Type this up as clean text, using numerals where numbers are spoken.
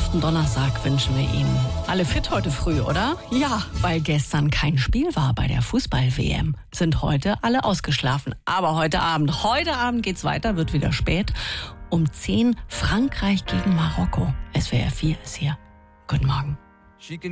traumhaften Donnerstag wünschen wir Ihnen. Alle fit heute früh, oder? Ja, weil gestern kein Spiel war bei der Fußball-WM. Sind heute alle ausgeschlafen. Aber heute Abend geht's weiter, wird wieder spät. Um 10 Frankreich gegen Marokko. SWR 4 ist hier. Guten Morgen.